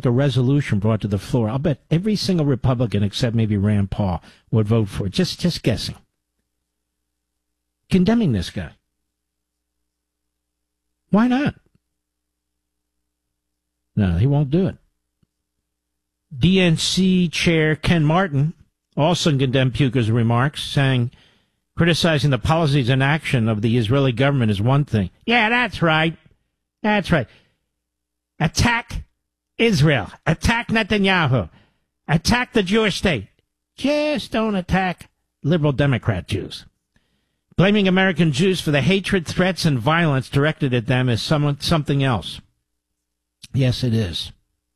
a resolution brought to the floor, I'll bet every single Republican except maybe Rand Paul would vote for it. Just guessing. Condemning this guy. Why not? No, he won't do it. DNC Chair Ken Martin also condemned Puker's remarks, saying, criticizing the policies and action of the Israeli government is one thing. Yeah, that's right. That's right. Attack Israel. Attack Netanyahu. Attack the Jewish state. Just don't attack liberal Democrat Jews. Blaming American Jews for the hatred, threats, and violence directed at them is something else. Yes, it is.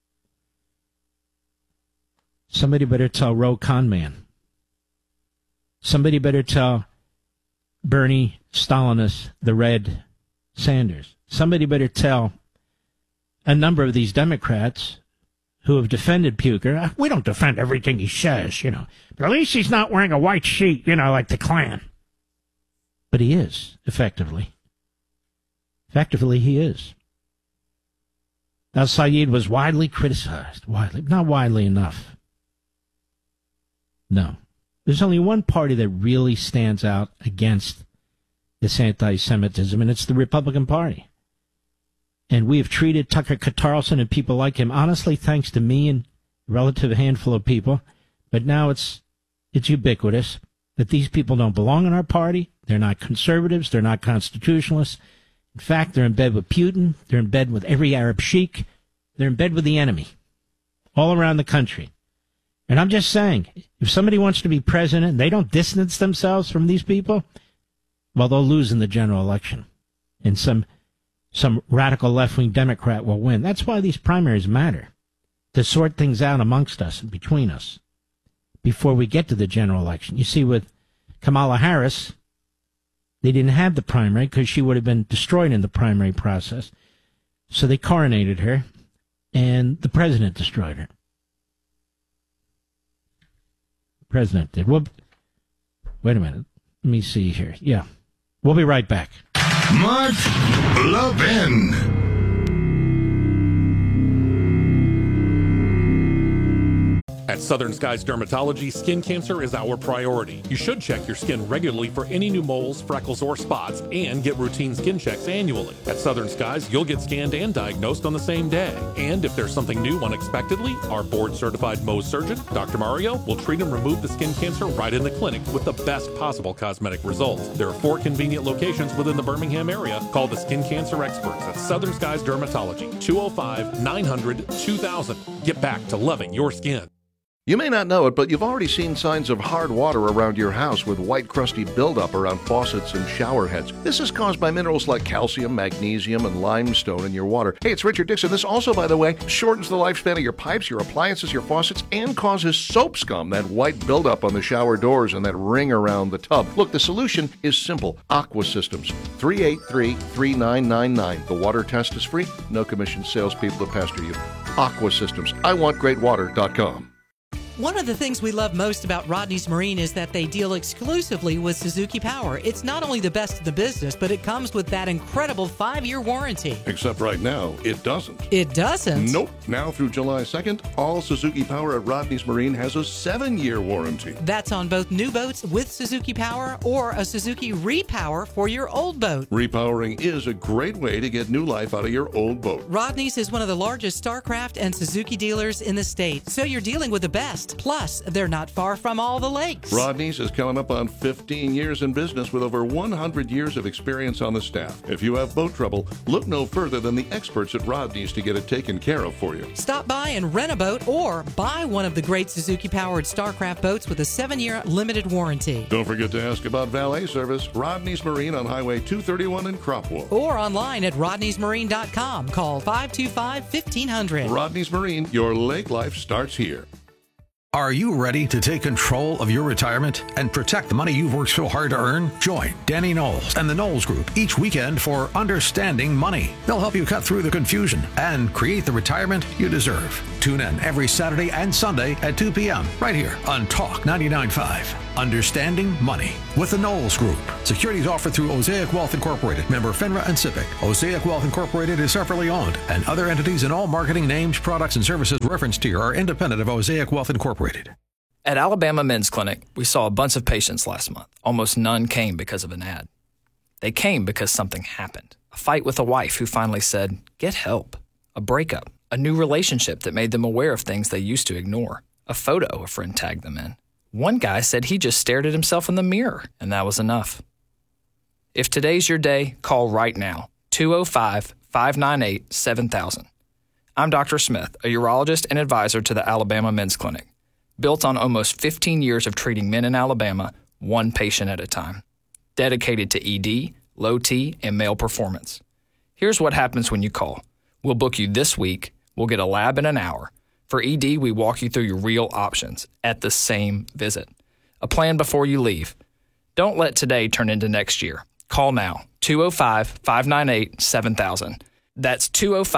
Somebody better tell Ro Khanman. Somebody better tell Bernie Stalinist, the Red Sanders. Somebody better tell a number of these Democrats who have defended Puker. We don't defend everything he says, but at least he's not wearing a white sheet, like the Klan. But he is, effectively. Effectively, he is. Al-Sayed was widely criticized. Not widely enough. No. There's only one party that really stands out against this anti-Semitism, and it's the Republican Party. And we have treated Tucker Carlson and people like him, honestly, thanks to me and a relative handful of people. But now it's ubiquitous that these people don't belong in our party. They're not conservatives. They're not constitutionalists. In fact, they're in bed with Putin. They're in bed with every Arab sheik. They're in bed with the enemy all around the country. And I'm just saying, if somebody wants to be president and they don't distance themselves from these people, well, they'll lose in the general election. And some radical left-wing Democrat will win. That's why these primaries matter, to sort things out amongst us and between us before we get to the general election. You see, with Kamala Harris, they didn't have the primary because she would have been destroyed in the primary process. So they coronated her, and the president destroyed her. The president did. Well, wait a minute. Let me see here. Yeah. We'll be right back. Mark Levin. At Southern Skies Dermatology, skin cancer is our priority. You should check your skin regularly for any new moles, freckles, or spots, and get routine skin checks annually. At Southern Skies, you'll get scanned and diagnosed on the same day. And if there's something new unexpectedly, our board-certified Mohs surgeon, Dr. Mario, will treat and remove the skin cancer right in the clinic with the best possible cosmetic results. There are 4 convenient locations within the Birmingham area. Call the skin cancer experts at Southern Skies Dermatology, 205-900-2000. Get back to loving your skin. You may not know it, but you've already seen signs of hard water around your house with white crusty buildup around faucets and shower heads. This is caused by minerals like calcium, magnesium, and limestone in your water. Hey, it's Richard Dixon. This also, by the way, shortens the lifespan of your pipes, your appliances, your faucets, and causes soap scum, that white buildup on the shower doors and that ring around the tub. Look, the solution is simple. Aqua Systems, 383-3999. The water test is free. No commission salespeople to pester you. Aqua Systems. IWantGreatWater.com. One of the things we love most about Rodney's Marine is that they deal exclusively with Suzuki Power. It's not only the best in the business, but it comes with that incredible 5-year warranty. Except right now, it doesn't. It doesn't? Nope. Now through July 2nd, all Suzuki Power at Rodney's Marine has a 7-year warranty. That's on both new boats with Suzuki Power or a Suzuki Repower for your old boat. Repowering is a great way to get new life out of your old boat. Rodney's is one of the largest StarCraft and Suzuki dealers in the state, so you're dealing with the best. Plus, they're not far from all the lakes. Rodney's is coming up on 15 years in business with over 100 years of experience on the staff. If you have boat trouble, look no further than the experts at Rodney's to get it taken care of for you. Stop by and rent a boat or buy one of the great Suzuki-powered StarCraft boats with a 7-year limited warranty. Don't forget to ask about valet service. Rodney's Marine on Highway 231 in Cropwell. Or online at rodneysmarine.com. Call 525-1500. Rodney's Marine, your lake life starts here. Are you ready to take control of your retirement and protect the money you've worked so hard to earn? Join Danny Knowles and the Knowles Group each weekend for Understanding Money. They'll help you cut through the confusion and create the retirement you deserve. Tune in every Saturday and Sunday at 2 p.m. right here on Talk 99.5. Understanding Money with the Knowles Group. Securities offered through Osaic Wealth Incorporated, member FINRA and SIPC. Osaic Wealth Incorporated is separately owned, and other entities and all marketing names, products, and services referenced here are independent of Osaic Wealth Incorporated. At Alabama Men's Clinic, we saw a bunch of patients last month. Almost none came because of an ad. They came because something happened. A fight with a wife who finally said, "Get help." A breakup. A new relationship that made them aware of things they used to ignore. A photo a friend tagged them in. One guy said he just stared at himself in the mirror, and that was enough. If today's your day, call right now. 205-598-7000. I'm Dr. Smith, a urologist and advisor to the Alabama Men's Clinic. Built on almost 15 years of treating men in Alabama, one patient at a time. Dedicated to ED, low T, and male performance. Here's what happens when you call. We'll book you this week. We'll get a lab in an hour. For ED, we walk you through your real options at the same visit. A plan before you leave. Don't let today turn into next year. Call now, 205-598-7000. That's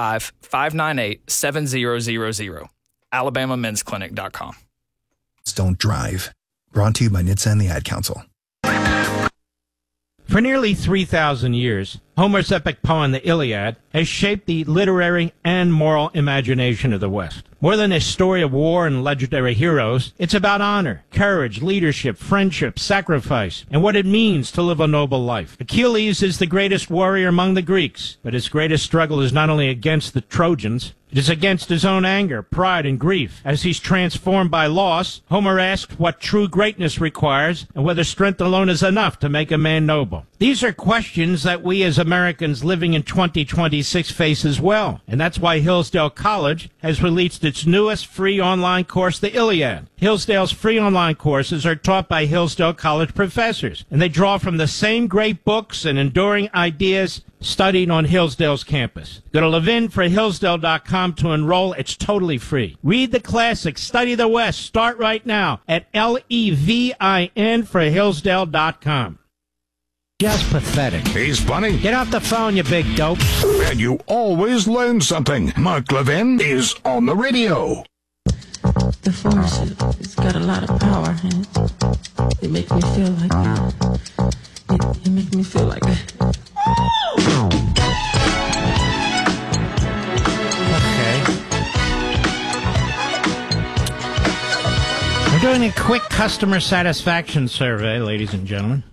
205-598-7000. AlabamaMen'sClinic.com. Don't drive. Brought to you by NHTSA and the Ad Council. For nearly 3,000 years, Homer's epic poem, the Iliad, has shaped the literary and moral imagination of the West. More than a story of war and legendary heroes, it's about honor, courage, leadership, friendship, sacrifice, and what it means to live a noble life. Achilles is the greatest warrior among the Greeks, but his greatest struggle is not only against the Trojans, it is against his own anger, pride, and grief. As he's transformed by loss, Homer asks what true greatness requires and whether strength alone is enough to make a man noble. These are questions that we as Americans living in 2026 face as well. And that's why Hillsdale College has released its newest free online course, the Iliad. Hillsdale's free online courses are taught by Hillsdale College professors, and they draw from the same great books and enduring ideas studied on Hillsdale's campus. Go to levinforhillsdale.com to enroll. It's totally free. Read the classics, study the West. Start right now at LEVIN for Hillsdale.com. Just pathetic. He's funny. Get off the phone, you big dope. And you always learn something. Mark Levin is on the radio. The force, it's got a lot of power, and it makes me feel like it makes me feel like Okay. We're doing a quick customer satisfaction survey, ladies and gentlemen.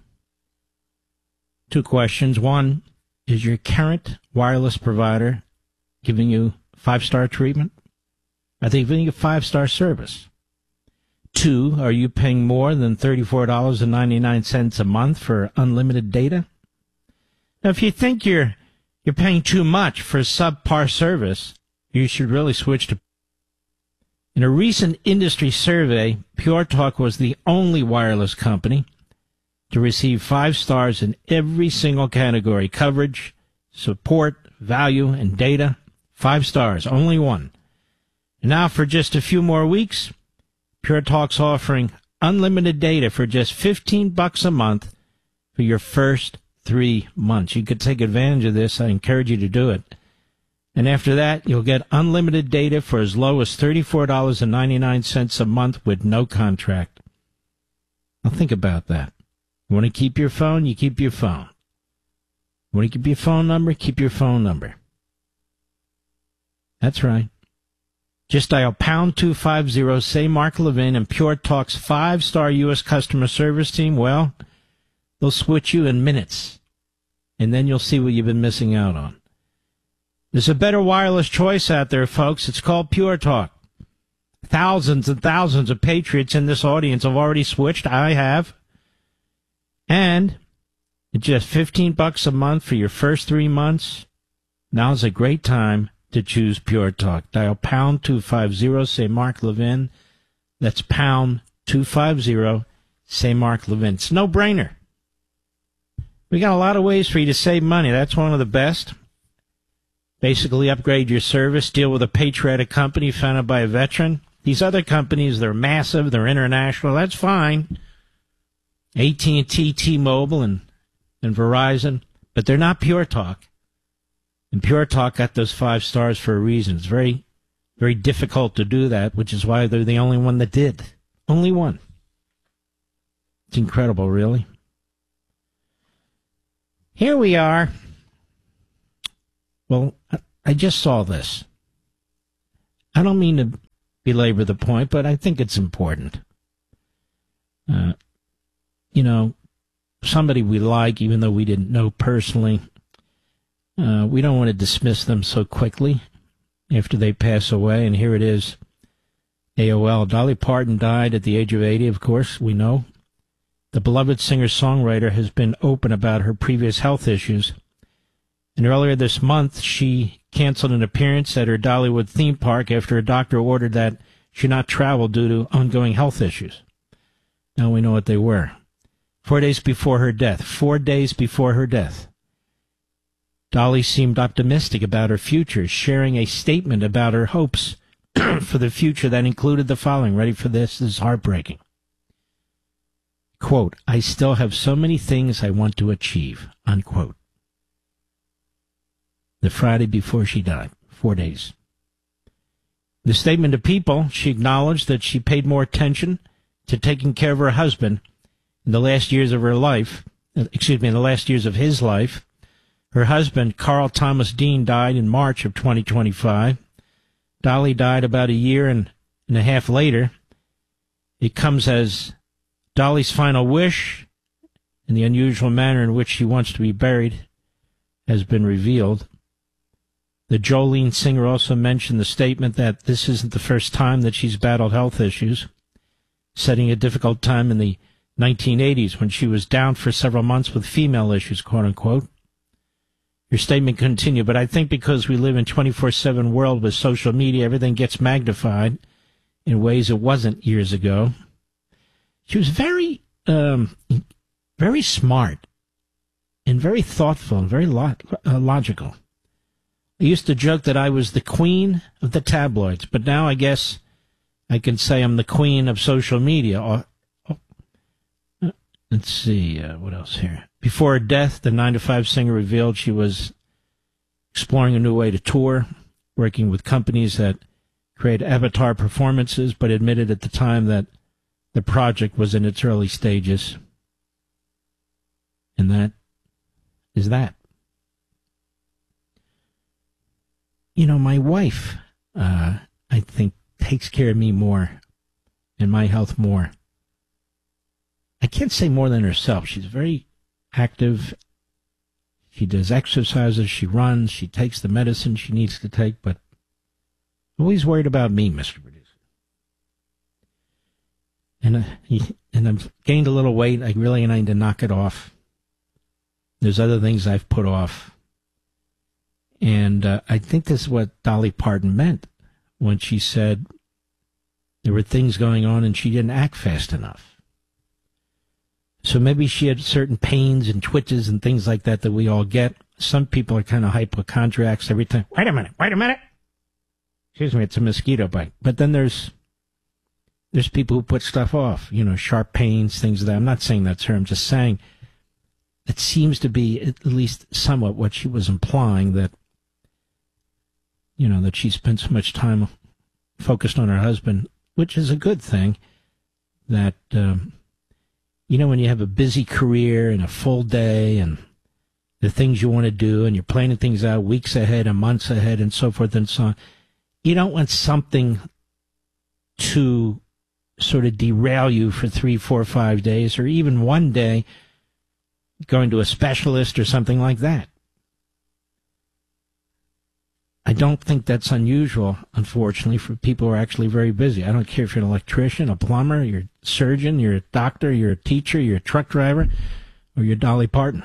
2 questions. 1, is your current wireless provider giving you 5-star treatment? Are they giving you 5-star service? 2, are you paying more than $34.99 a month for unlimited data? Now, if you think you're paying too much for subpar service, you should really switch to. In a recent industry survey, Pure Talk was the only wireless company to receive 5 stars in every single category: coverage, support, value, and data. 5 stars, only one. And now for just a few more weeks, Pure Talk's offering unlimited data for just $15 a month for your first 3 months. You could take advantage of this. I encourage you to do it. And after that, you'll get unlimited data for as low as $34.99 a month with no contract. Now think about that. You want to keep your phone? You keep your phone. You want to keep your phone number? Keep your phone number. That's right. Just dial pound 250, say Mark Levin, and Pure Talk's 5-star U.S. customer service team, well, they'll switch you in minutes. And then you'll see what you've been missing out on. There's a better wireless choice out there, folks. It's called Pure Talk. Thousands and thousands of patriots in this audience have already switched. I have. And it's just $15 a month for your first 3 months. Now's a great time to choose Pure Talk. Dial pound 250, say Mark Levin. That's pound 250, say Mark Levin. It's a no-brainer. We got a lot of ways for you to save money. That's one of the best. Basically upgrade your service, deal with a patriotic company founded by a veteran. These other companies, they're massive, they're international. That's fine. AT&T, T-Mobile, and Verizon, but they're not Pure Talk. And Pure Talk got those 5 stars for a reason. It's very, very difficult to do that, which is why they're the only one that did. Only one. It's incredible, really. Here we are. Well, I just saw this. I don't mean to belabor the point, but I think it's important. Somebody we like, even though we didn't know personally, we don't want to dismiss them so quickly after they pass away. And here it is, AOL. Dolly Parton died at the age of 80, of course, we know. The beloved singer-songwriter has been open about her previous health issues. And earlier this month, she canceled an appearance at her Dollywood theme park after a doctor ordered that she not travel due to ongoing health issues. Now we know what they were. 4 days before her death. 4 days before her death. Dolly seemed optimistic about her future, sharing a statement about her hopes for the future that included the following. Ready for this? This is heartbreaking. Quote, I still have so many things I want to achieve, unquote. The Friday before she died, 4 days. The statement to People, she acknowledged that she paid more attention to taking care of her husband in the last years of her life, in the last years of his life. Her husband, Carl Thomas Dean, died in March of 2025. Dolly died about a year and a half later. It comes as Dolly's final wish, and the unusual manner in which she wants to be buried has been revealed. The Jolene singer also mentioned the statement that this isn't the first time that she's battled health issues, setting a difficult time in the 1980s when she was down for several months with female issues, quote-unquote. Your statement continued, but I think because we live in a 24/7 world with social media, everything gets magnified in ways it wasn't years ago. She was very, very smart and very thoughtful and very logical. I used to joke that I was the queen of the tabloids, but now I guess I can say I'm the queen of social media. Let's see, what else here? Before her death, the 9 to 5 singer revealed she was exploring a new way to tour, working with companies that create avatar performances, but admitted at the time that the project was in its early stages. And that is that. My wife, I think, takes care of me more and my health more. I can't say more than herself. She's very active. She does exercises. She runs. She takes the medicine she needs to take, but always worried about me, Mr. Producer. And I've gained a little weight. I really need to knock it off. There's other things I've put off. And I think this is what Dolly Parton meant when she said there were things going on and she didn't act fast enough. So maybe she had certain pains and twitches and things like that we all get. Some people are kind of hypochondriacs every time. Wait a minute. Excuse me, it's a mosquito bite. But then there's people who put stuff off, sharp pains, things like that. I'm not saying that's her. I'm just saying it seems to be at least somewhat what she was implying, that, that she spent so much time focused on her husband, which is a good thing, that, when you have a busy career and a full day and the things you want to do and you're planning things out weeks ahead and months ahead and so forth and so on, you don't want something to sort of derail you for 3, 4, 5 days or even one day going to a specialist or something like that. I don't think that's unusual, unfortunately, for people who are actually very busy. I don't care if you're an electrician, a plumber, you're a surgeon, you're a doctor, you're a teacher, you're a truck driver, or you're Dolly Parton.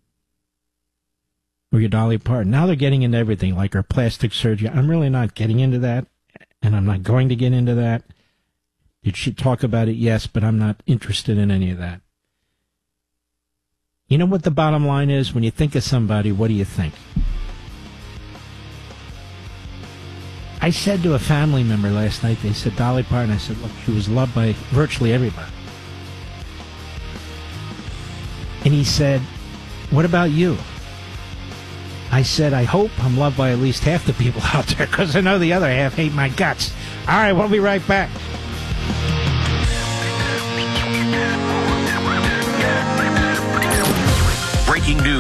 Now they're getting into everything, like our plastic surgery. I'm really not getting into that, and I'm not going to get into that. Did she talk about it? Yes, but I'm not interested in any of that. You know what the bottom line is? When you think of somebody, what do you think? I said to a family member last night, they said, Dolly Parton, I said, look, she was loved by virtually everybody. And he said, what about you? I said, I hope I'm loved by at least half the people out there, because I know the other half hate my guts. All right, we'll be right back.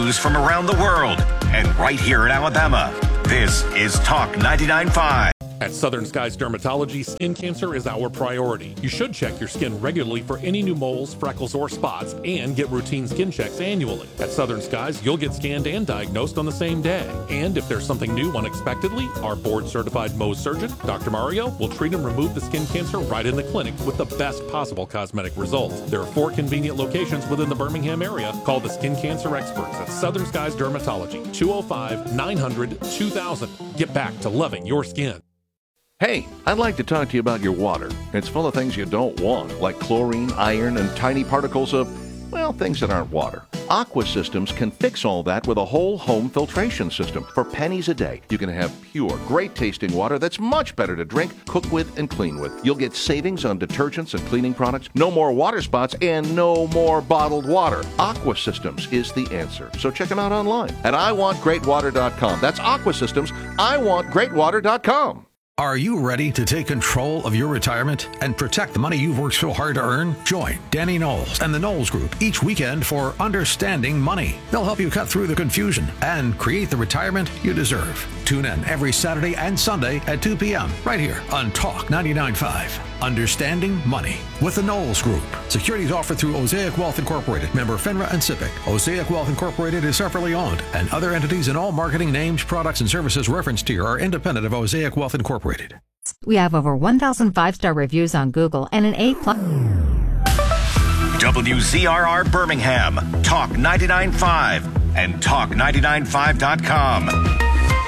news from around the world. And right here in Alabama, this is Talk 99.5. At Southern Skies Dermatology, skin cancer is our priority. You should check your skin regularly for any new moles, freckles, or spots, and get routine skin checks annually. At Southern Skies, you'll get scanned and diagnosed on the same day. And if there's something new unexpectedly, our board-certified Mohs surgeon, Dr. Mario, will treat and remove the skin cancer right in the clinic with the best possible cosmetic results. There are 4 convenient locations within the Birmingham area. Call the skin cancer experts at Southern Skies Dermatology, 205-900-2000. Get back to loving your skin. Hey, I'd like to talk to you about your water. It's full of things you don't want, like chlorine, iron, and tiny particles of, well, things that aren't water. Aqua Systems can fix all that with a whole home filtration system. For pennies a day, you can have pure, great-tasting water that's much better to drink, cook with, and clean with. You'll get savings on detergents and cleaning products, no more water spots, and no more bottled water. Aqua Systems is the answer. So check them out online at iwantgreatwater.com. That's Aqua Systems, iwantgreatwater.com. Are you ready to take control of your retirement and protect the money you've worked so hard to earn? Join Danny Knowles and the Knowles Group each weekend for Understanding Money. They'll help you cut through the confusion and create the retirement you deserve. Tune in every Saturday and Sunday at 2 p.m. right here on Talk 99.5. Understanding Money with the Knowles Group. Securities offered through Osaic Wealth Incorporated, member FINRA and SIPC. Osaic Wealth Incorporated is separately owned, and other entities and all marketing names, products, and services referenced here are independent of Osaic Wealth Incorporated. We have over 1,000 5-star reviews on Google and an A+. WZRR Birmingham, Talk 99.5, and Talk995.com.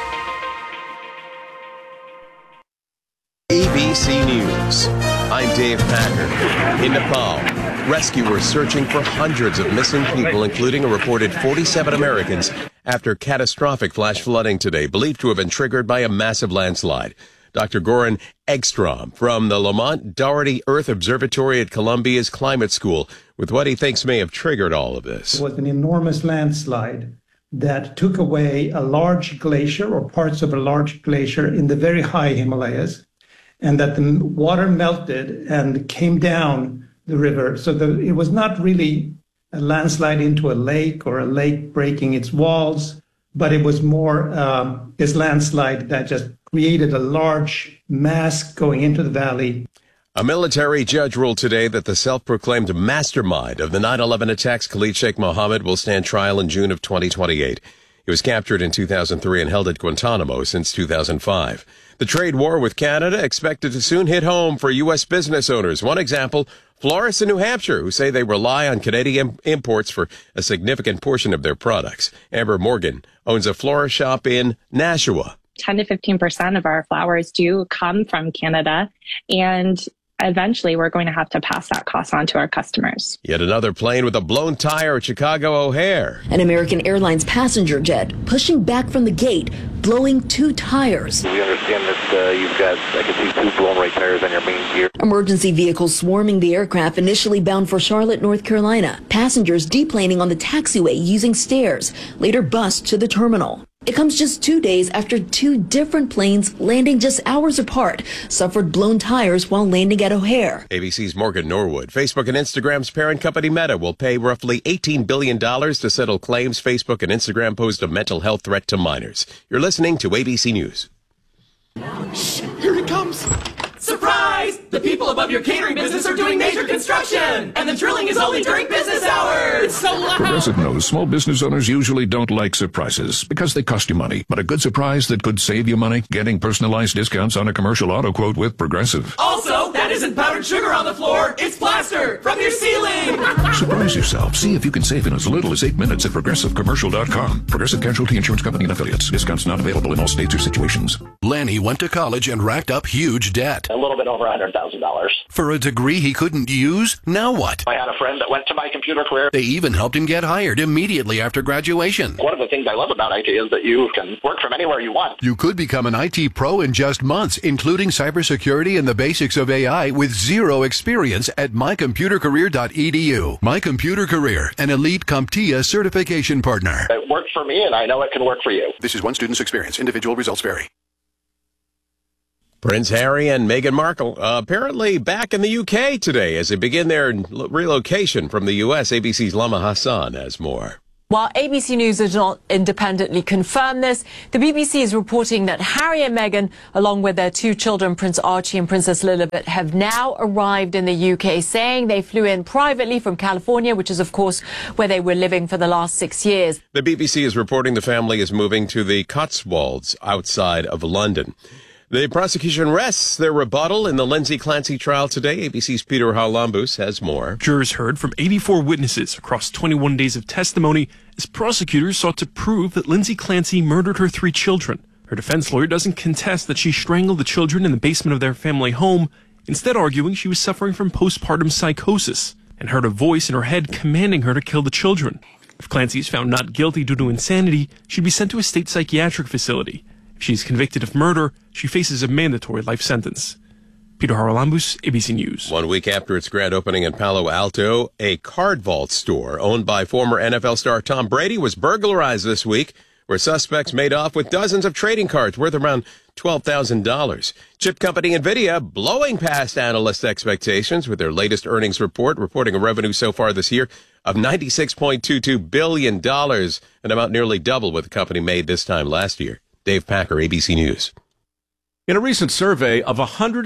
ABC News. I'm Dave Packer. In Nepal, rescuers searching for hundreds of missing people, including a reported 47 Americans, after catastrophic flash flooding today, believed to have been triggered by a massive landslide. Dr. Goran Ekstrom from the Lamont Doherty Earth Observatory at Columbia's Climate School with what he thinks may have triggered all of this. It was an enormous landslide that took away a large glacier or parts of a large glacier in the very high Himalayas, and that the water melted and came down the river. So it was not really a landslide into a lake or a lake breaking its walls, but it was more this landslide that just created a large mass going into the valley. A military judge ruled today that the self-proclaimed mastermind of the 9/11 attacks, Khalid Sheikh Mohammed, will stand trial in June of 2028. He was captured in 2003 and held at Guantanamo since 2005. The trade war with Canada expected to soon hit home for U.S. business owners. One example, florists in New Hampshire who say they rely on Canadian imports for a significant portion of their products. Amber Morgan owns a florist shop in Nashua. 10 to 15% of our flowers do come from Canada, and eventually we're going to have to pass that cost on to our customers. Yet another plane with a blown tire at Chicago O'Hare. An American Airlines passenger jet pushing back from the gate, blowing 2 tires. We understand that you've got, I can see 2 blown right tires on your main gear. Emergency vehicles swarming the aircraft initially bound for Charlotte, North Carolina. Passengers deplaning on the taxiway using stairs, later bused to the terminal. It comes just 2 days after 2 different planes landing just hours apart suffered blown tires while landing at O'Hare. ABC's Morgan Norwood. Facebook and Instagram's parent company Meta will pay roughly $18 billion to settle claims Facebook and Instagram posed a mental health threat to minors. You're listening to ABC News. Shh, here it comes. Surprise! The people above your catering business are doing major construction, and the drilling is only during business hours. It's so loud. Progressive knows small business owners usually don't like surprises because they cost you money. But a good surprise that could save you money? Getting personalized discounts on a commercial auto quote with Progressive. Also, that isn't powdered sugar on the floor. It's plaster from your ceiling. Surprise yourself. See if you can save in as little as 8 minutes at ProgressiveCommercial.com. Progressive Casualty Insurance Company and Affiliates. Discounts not available in all states or situations. Lanny went to college and racked up huge debt. A little bit over $100,000. For a degree he couldn't use? Now what? I had a friend that went to My Computer Career. They even helped him get hired immediately after graduation. One of the things I love about IT is that you can work from anywhere you want. You could become an IT pro in just months, including cybersecurity and the basics of AI with zero experience at mycomputercareer.edu. My Computer Career, an elite CompTIA certification partner. It worked for me, and I know it can work for you. This is one student's experience. Individual results vary. Prince Harry and Meghan Markle apparently back in the UK today as they begin their relocation from the U.S. ABC's Lama Hassan has more. While ABC News has not independently confirmed this, the BBC is reporting that Harry and Meghan, along with their two children, Prince Archie and Princess Lilibet, have now arrived in the UK, saying they flew in privately from California, which is, of course, where they were living for the last 6 years. The BBC is reporting the family is moving to the Cotswolds outside of London. The prosecution rests their rebuttal in the Lindsay Clancy trial today. ABC's Peter Harlambous has more. Jurors heard from 84 witnesses across 21 days of testimony as prosecutors sought to prove that Lindsay Clancy murdered her 3 children. Her defense lawyer doesn't contest that she strangled the children in the basement of their family home, instead arguing she was suffering from postpartum psychosis and heard a voice in her head commanding her to kill the children. If Clancy is found not guilty due to insanity, she'd be sent to a state psychiatric facility. If she's convicted of murder, she faces a mandatory life sentence. Peter Harlambous, ABC News. 1 week after its grand opening in Palo Alto, a card vault store owned by former NFL star Tom Brady was burglarized this week, where suspects made off with dozens of trading cards worth around $12,000. Chip company NVIDIA blowing past analyst expectations with their latest earnings report, reporting a revenue so far this year of $96.22 billion, an amount nearly double what the company made this time last year. Dave Packer, ABC News. In a recent survey of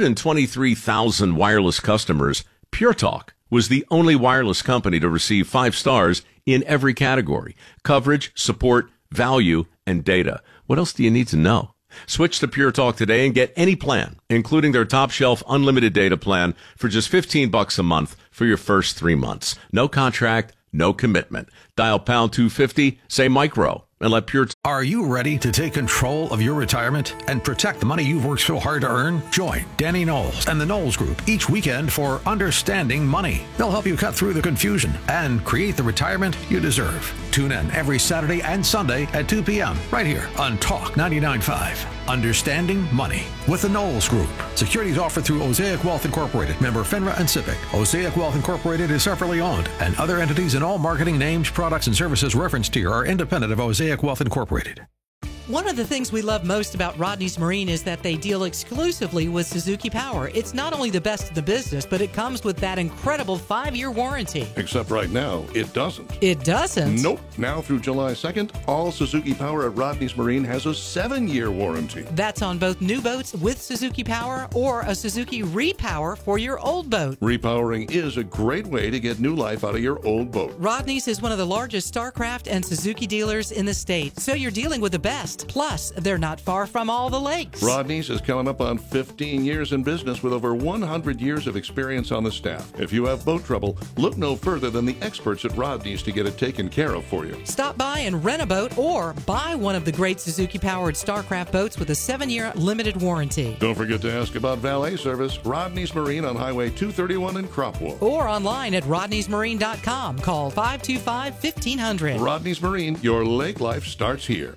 123,000 wireless customers, Pure Talk was the only wireless company to receive 5 stars in every category: coverage, support, value, and data. What else do you need to know? Switch to Pure Talk today and get any plan, including their top shelf unlimited data plan, for just $15 a month for your first 3 months. No contract, no commitment. Dial pound 250, say micro, and let Pure Talk. Are you ready to take control of your retirement and protect the money you've worked so hard to earn? Join Danny Knowles and the Knowles Group each weekend for Understanding Money. They'll help you cut through the confusion and create the retirement you deserve. Tune in every Saturday and Sunday at 2 p.m. right here on Talk 99.5. Understanding Money with the Knowles Group. Securities offered through Osaic Wealth Incorporated, member FINRA and SIPC. Osaic Wealth Incorporated is separately owned, and other entities and all marketing names, products, and services referenced here are independent of Osaic Wealth Incorporated. One of the things we love most about Rodney's Marine is that they deal exclusively with Suzuki Power. It's not only the best in the business, but it comes with that incredible 5-year warranty. Except right now, it doesn't. It doesn't? Nope. Now through July 2nd, all Suzuki Power at Rodney's Marine has a 7-year warranty. That's on both new boats with Suzuki Power or a Suzuki Repower for your old boat. Repowering is a great way to get new life out of your old boat. Rodney's is one of the largest StarCraft and Suzuki dealers in the state, so you're dealing with the best. Plus, they're not far from all the lakes. Rodney's is coming up on 15 years in business with over 100 years of experience on the staff. If you have boat trouble, look no further than the experts at Rodney's to get it taken care of for you. Stop by and rent a boat or buy one of the great Suzuki-powered StarCraft boats with a 7-year limited warranty. Don't forget to ask about valet service. Rodney's Marine on Highway 231 in Cropwell. Or online at rodneysmarine.com. Call 525-1500. Rodney's Marine, your lake life starts here.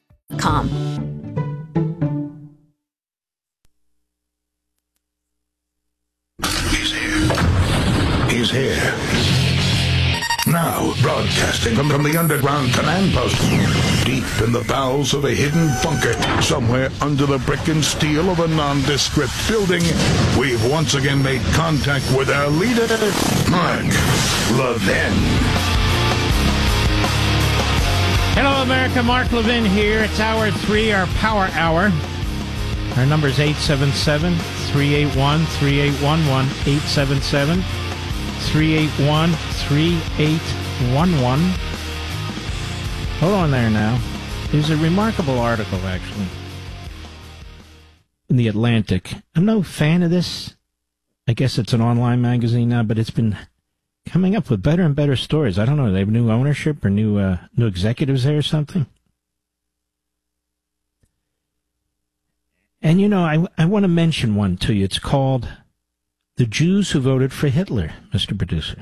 He's here. Now, broadcasting from the underground command post, deep in the bowels of a hidden bunker, somewhere under the brick and steel of a nondescript building, we've once again made contact with our leader, Mark Levin. Hello, America. Mark Levin here. It's Hour 3, our Power Hour. Our number is 877-381-3811, 877-381-3811. Hold on there now. There's a remarkable article, actually, in The Atlantic. I'm no fan of this. I guess it's an online magazine now, but it's been coming up with better and better stories. I don't know. They have new ownership or new executives there or something. And, you know, I want to mention one to you. It's called The Jews Who Voted for Hitler, Mr. Producer.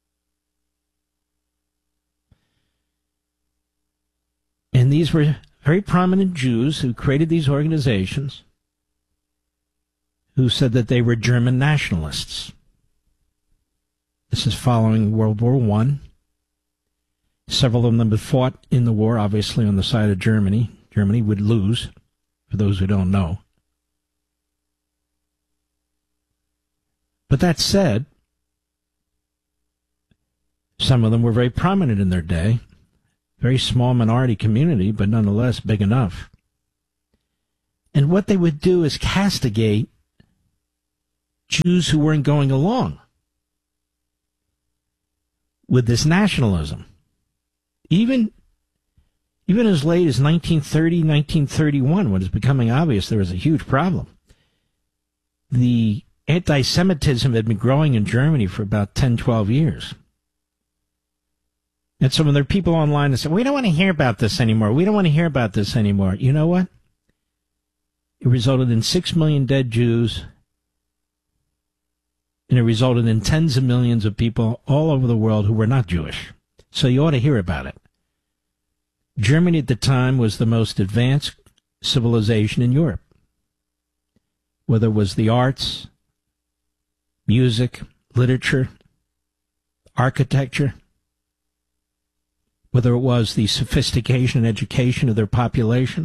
And these were very prominent Jews who created these organizations who said that they were German nationalists. This is following World War I. Several of them had fought in the war, obviously, on the side of Germany. Germany would lose, for those who don't know. But that said, some of them were very prominent in their day, Very small minority community, but nonetheless big enough. And what they would do is castigate Jews who weren't going along with this nationalism. Even as late as 1930, 1931, when it's becoming obvious there was a huge problem. The anti-Semitism had been growing in Germany for about 10, 12 years. And so when there are people online that say, we don't want to hear about this anymore, we don't want to hear about this anymore, you know what? It resulted in 6 million dead Jews, and it resulted in tens of millions of people all over the world who were not Jewish. So you ought to hear about it. Germany at the time was the most advanced civilization in Europe. Whether it was the arts, music, literature, architecture, whether it was the sophistication and education of their population.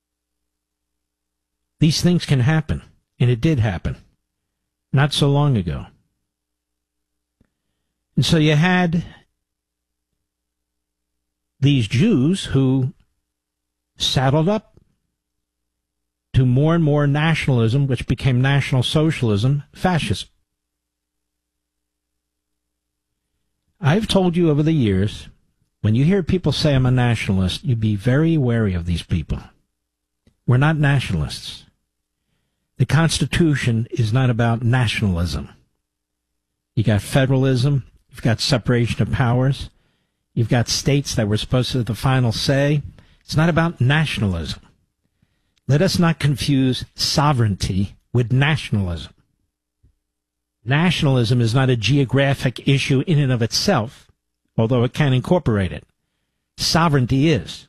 These things can happen, and it did happen not so long ago. And so you had these Jews who saddled up to more and more nationalism, which became National Socialism, fascism. I've told you over the years, when you hear people say I'm a nationalist, you be very wary of these people. We're not nationalists. The Constitution is not about nationalism. You got federalism, you've got separation of powers, you've got states that were supposed to have the final say. It's not about nationalism. Let us not confuse sovereignty with nationalism. Nationalism is not a geographic issue in and of itself, although it can incorporate it. Sovereignty is.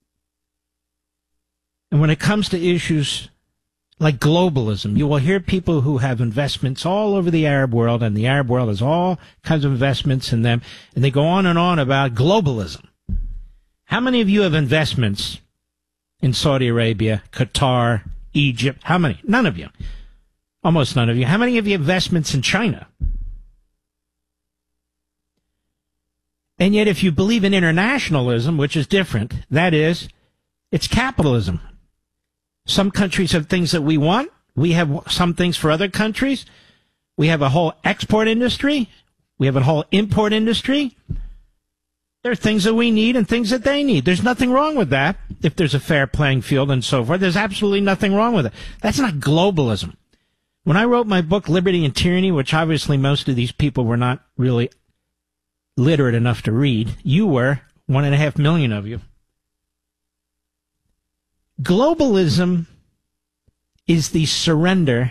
And when it comes to issues like globalism, you will hear people who have investments all over the Arab world, and the Arab world has all kinds of investments in them, and they go on and on about globalism. How many of you have investments in Saudi Arabia, Qatar, Egypt? How many? None of you. Almost none of you. How many of you have investments in China? And yet, if you believe in internationalism, which is different, that is, it's capitalism. Some countries have things that we want. We have some things for other countries. We have a whole export industry. We have a whole import industry. There are things that we need and things that they need. There's nothing wrong with that if there's a fair playing field and so forth. There's absolutely nothing wrong with it. That's not globalism. When I wrote my book, Liberty and Tyranny, which obviously most of these people were not really literate enough to read, you were, 1.5 million of you. Globalism is the surrender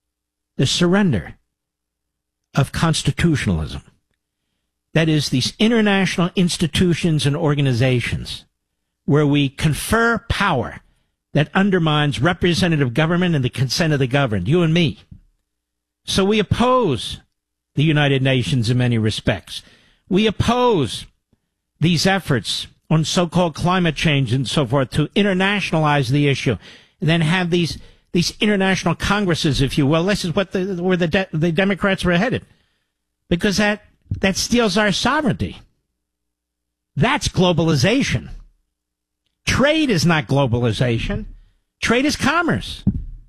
of constitutionalism. That is, these international institutions and organizations where we confer power that undermines representative government and the consent of the governed, you and me. So we oppose the United Nations in many respects. We oppose these efforts on so-called climate change and so forth to internationalize the issue, and then have these international congresses, if you will. This is what where the Democrats were headed, because that steals our sovereignty. That's globalization. Trade is not globalization. Trade is commerce.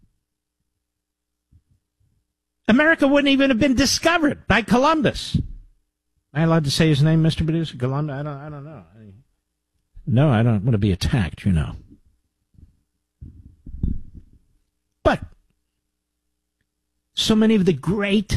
America wouldn't even have been discovered by Columbus. Am I allowed to say his name, Mr. Producer? Columbus? I don't know. No, I don't want to be attacked, you know. But so many of the great,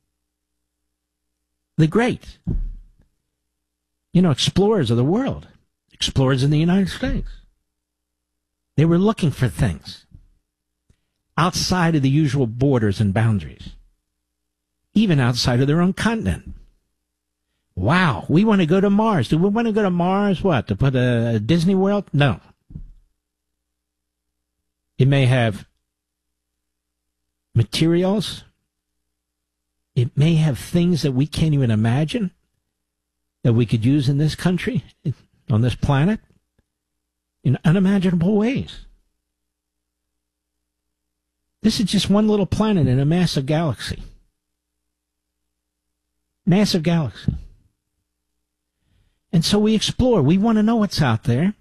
explorers of the world, explorers in the United States, they were looking for things outside of the usual borders and boundaries, even outside of their own continent. Wow, we want to go to Mars. Do we want to go to Mars, what, to put a Disney World? No. It may have materials. It may have things that we can't even imagine that we could use in this country, on this planet, in unimaginable ways. This is just one little planet in a massive galaxy. Massive galaxy. And so we explore. We want to know what's out there.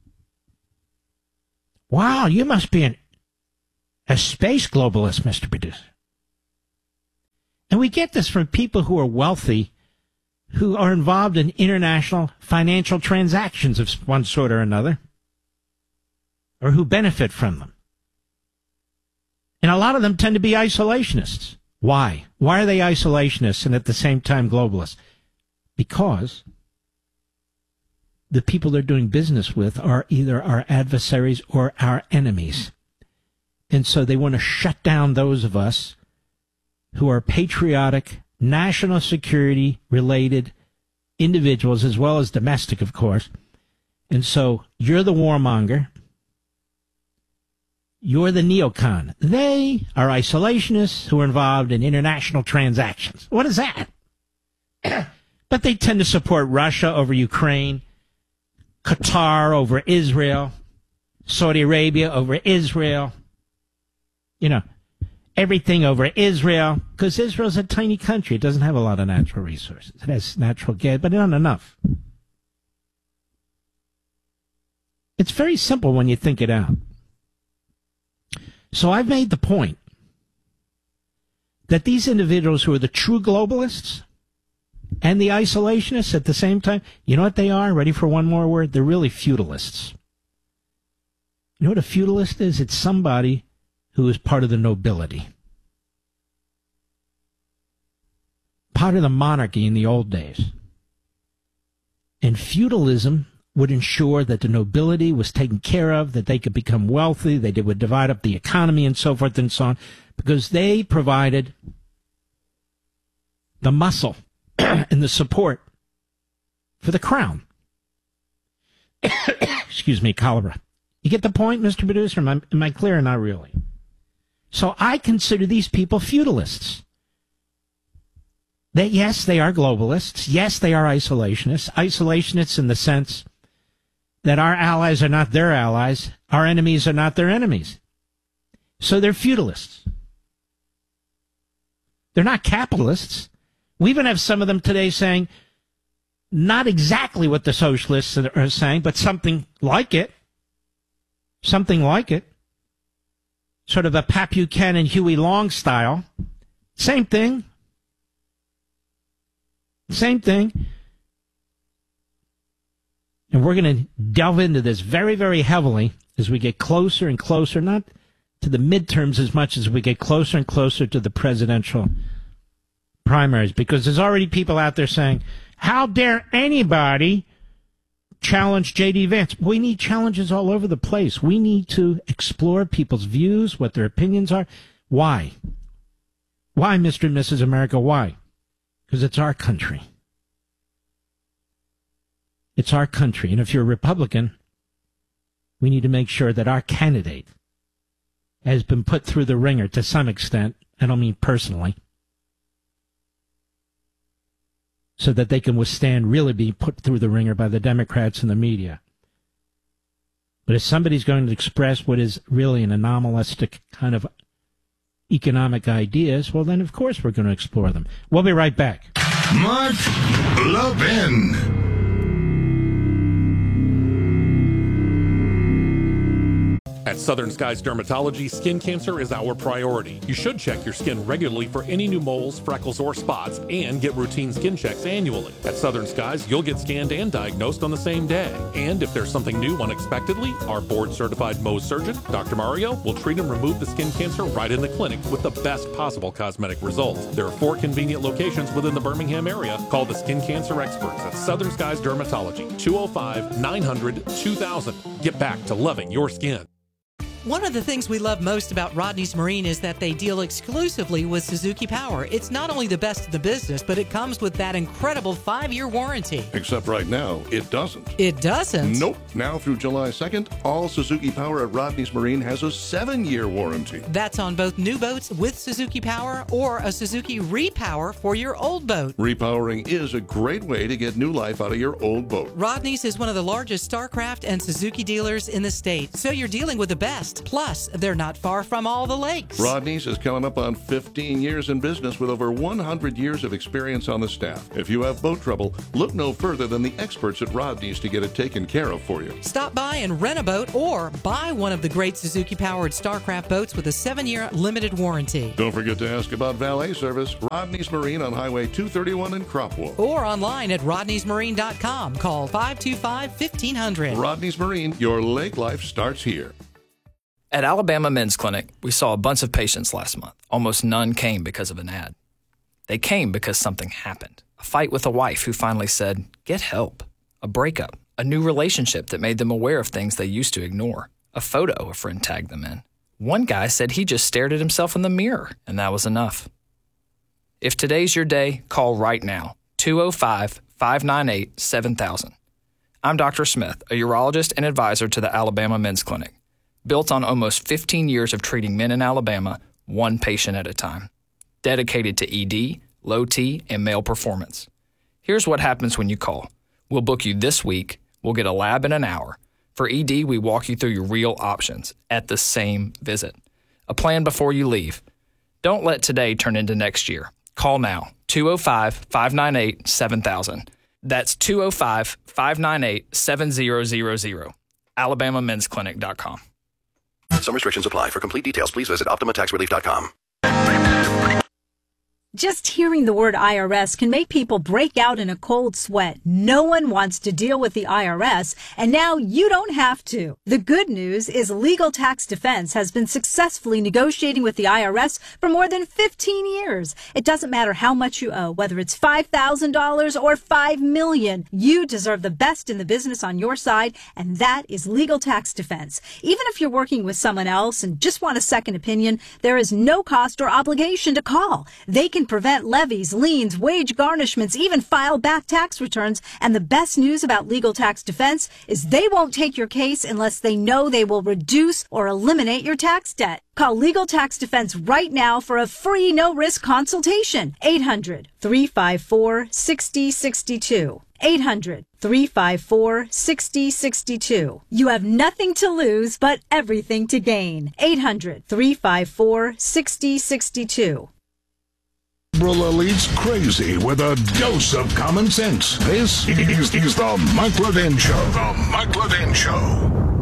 Wow, you must be a space globalist, Mr. Producer. And we get this from people who are wealthy, who are involved in international financial transactions of one sort or another, or who benefit from them. And a lot of them tend to be isolationists. Why? Why are they isolationists and at the same time globalists? Because the people they're doing business with are either our adversaries or our enemies. And so they want to shut down those of us who are patriotic, national security related individuals, as well as domestic, of course. And so you're the warmonger. You're the neocon. They are isolationists who are involved in international transactions. What is that? But they tend to support Russia over Ukraine, Qatar over Israel, Saudi Arabia over Israel, everything over Israel, because Israel's a tiny country. It doesn't have a lot of natural resources. It has natural gas, but not enough. It's very simple when you think it out. So I've made the point that these individuals who are the true globalists and the isolationists at the same time, you know what they are? Ready for one more word? They're really feudalists. You know what a feudalist is? It's somebody who is part of the nobility. Part of the monarchy in the old days. And feudalism would ensure that the nobility was taken care of, that they could become wealthy, they would divide up the economy and so forth and so on, because they provided the muscle and the support for the crown. Excuse me, cholera. You get the point, Mr. Producer? Am I clear or not really? So I consider these people feudalists. Yes, they are globalists. Yes, they are isolationists. Isolationists in the sense that our allies are not their allies, our enemies are not their enemies. So they're feudalists. They're not capitalists. We even have some of them today saying not exactly what the socialists are saying, but something like it. Something like it. Sort of a Pat Buchanan, Huey Long style. Same thing. Same thing. And we're going to delve into this very, very heavily as we get closer and closer, not to the midterms as much as we get closer and closer to the presidential primaries, because there's already people out there saying, how dare anybody challenge J.D. Vance? We need challenges all over the place. We need to explore people's views, what their opinions are. Why? Why, Mr. and Mrs. America? Why? Because it's our country. It's our country. And if you're a Republican, we need to make sure that our candidate has been put through the ringer to some extent. I don't mean personally. So that they can withstand really being put through the ringer by the Democrats and the media. But if somebody's going to express what is really an anomalistic kind of economic ideas, well, then of course we're going to explore them. We'll be right back. Mark Levin. At Southern Skies Dermatology, skin cancer is our priority. You should check your skin regularly for any new moles, freckles, or spots, and get routine skin checks annually. At Southern Skies, you'll get scanned and diagnosed on the same day. And if there's something new unexpectedly, our board-certified Mohs surgeon, Dr. Mario, will treat and remove the skin cancer right in the clinic with the best possible cosmetic results. There are 4 convenient locations within the Birmingham area. Call the skin cancer experts at Southern Skies Dermatology, 205-900-2000. Get back to loving your skin. One of the things we love most about Rodney's Marine is that they deal exclusively with Suzuki Power. It's not only the best in the business, but it comes with that incredible 5-year warranty. Except right now, it doesn't. It doesn't? Nope. Now through July 2nd, all Suzuki Power at Rodney's Marine has a 7-year warranty. That's on both new boats with Suzuki Power or a Suzuki Repower for your old boat. Repowering is a great way to get new life out of your old boat. Rodney's is one of the largest Starcraft and Suzuki dealers in the state, so you're dealing with the best. best. Plus, they're not far from all the lakes. Rodney's is coming up on 15 years in business with over 100 years of experience on the staff. If you have boat trouble, look no further than the experts at Rodney's to get it taken care of for you. Stop by and rent a boat or buy one of the great Suzuki-powered Starcraft boats with a 7-year limited warranty. Don't forget to ask about valet service. Rodney's Marine on Highway 231 in Cropwell. Or online at rodneysmarine.com. Call 525-1500. Rodney's Marine, your lake life starts here. At Alabama Men's Clinic, we saw a bunch of patients last month. Almost none came because of an ad. They came because something happened. A fight with a wife who finally said, get help. A breakup. A new relationship that made them aware of things they used to ignore. A photo a friend tagged them in. One guy said he just stared at himself in the mirror, and that was enough. If today's your day, call right now. 205-598-7000. I'm Dr. Smith, a urologist and advisor to the Alabama Men's Clinic. Built on almost 15 years of treating men in Alabama, one patient at a time. Dedicated to ED, low T, and male performance. Here's what happens when you call. We'll book you this week. We'll get a lab in an hour. For ED, we walk you through your real options at the same visit. A plan before you leave. Don't let today turn into next year. Call now, 205-598-7000. That's 205-598-7000. AlabamaMen'sClinic.com. Some restrictions apply. For complete details, please visit OptimaTaxRelief.com. Just hearing the word IRS can make people break out in a cold sweat. No one wants to deal with the IRS, and now you don't have to. The good news is Legal Tax Defense has been successfully negotiating with the IRS for more than 15 years. It doesn't matter how much you owe, whether it's $5,000 or $5 million. You deserve the best in the business on your side, and that is Legal Tax Defense. Even if you're working with someone else and just want a second opinion, there is no cost or obligation to call. They can prevent levies, liens, wage garnishments, even file back tax returns. And the best news about Legal Tax Defense is they won't take your case unless they know they will reduce or eliminate your tax debt. Call Legal Tax Defense right now for a free no-risk consultation. 800-354-6062. 800-354-6062. You have nothing to lose but everything to gain. 800-354-6062. Brilla leads crazy with a dose of common sense. This is the Mike Levin Show. The Mike Levin Show.